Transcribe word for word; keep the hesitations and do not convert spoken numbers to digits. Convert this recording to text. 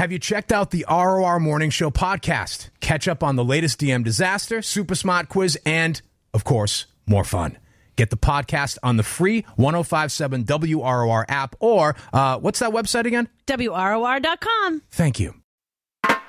Have you checked out the R O R Morning Show podcast? Catch up on the latest D M disaster, super smart quiz, and, of course, more fun. Get the podcast on the free one oh five seven W R O R app or, uh, what's that website again? W R O R dot com. Thank you.